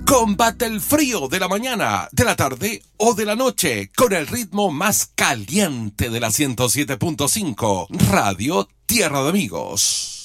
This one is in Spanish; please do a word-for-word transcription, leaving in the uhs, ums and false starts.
Combate el frío de la mañana, de la tarde o de la noche con el ritmo más caliente de la ciento siete punto cinco Radio Tierra de Amigos.